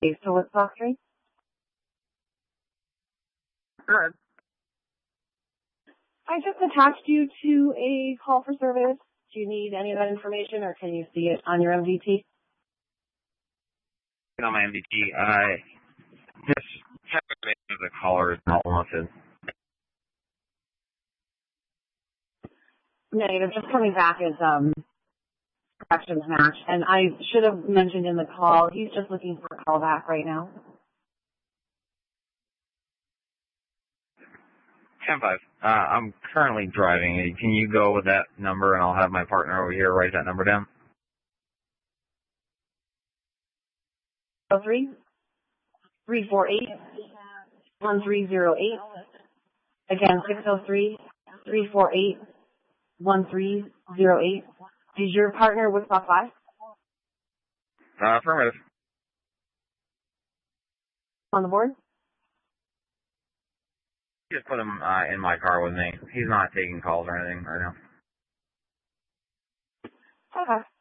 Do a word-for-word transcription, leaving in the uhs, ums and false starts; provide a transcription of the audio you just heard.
Okay, so what's box three? Good. I just attached you to a call for service. Do you need any of that information, or can you see it on your M V T? On my M V T, I just check if the caller is not wanted. Negative. Just coming back as um actions match. And I should have mentioned in the call, he's just looking for a call back right now. ten five. Uh, I'm currently driving. Can you go with that number, and I'll have my partner over here write that number down? Oh three three four eight one three zero eight. Again, six oh three three four eight one three zero eight. Is your partner with Box five? Uh, affirmative. On the board? Just put him uh, in my car with me. He's not taking calls or anything right now. Okay.